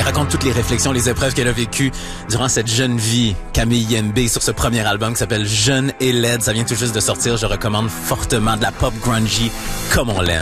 raconte toutes les réflexions, les épreuves qu'elle a vécues durant cette jeune vie. Camille Yembe sur ce premier album qui s'appelle Jeune et laide. Ça vient tout juste de sortir. Je recommande fortement de la pop grungy comme on l'aime.